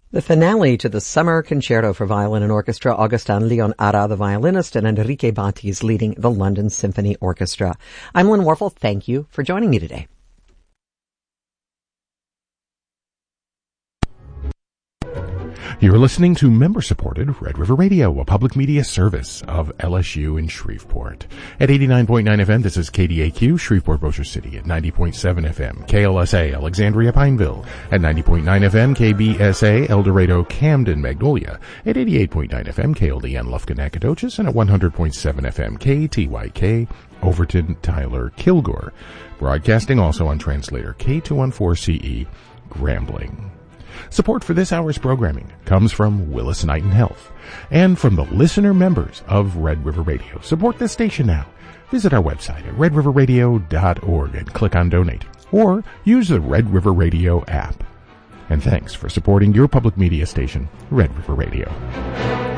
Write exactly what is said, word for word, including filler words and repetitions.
The finale to the Summer Concerto for Violin and Orchestra, Augustin Leon Ara, the violinist, and Enrique Batis leading the London Symphony Orchestra. I'm Lynn Warfel. Thank you for joining me today. You're listening to member-supported Red River Radio, a public media service of L S U in Shreveport. At eighty-nine point nine F M, this is K D A Q, Shreveport, Bossier City. At ninety point seven F M, K L S A, Alexandria, Pineville. At ninety point nine F M, K B S A, El Dorado, Camden, Magnolia. At eighty-eight point nine F M, K L D N, Lufkin, Nacogdoches. And at one hundred point seven F M, K T Y K, Overton, Tyler, Kilgore. Broadcasting also on translator K two fourteen C E, Grambling. Support for this hour's programming comes from Willis Knighton Health and from the listener members of Red River Radio. Support this station now. Visit our website at red river radio dot org and click on Donate, or use the Red River Radio app. And thanks for supporting your public media station, Red River Radio.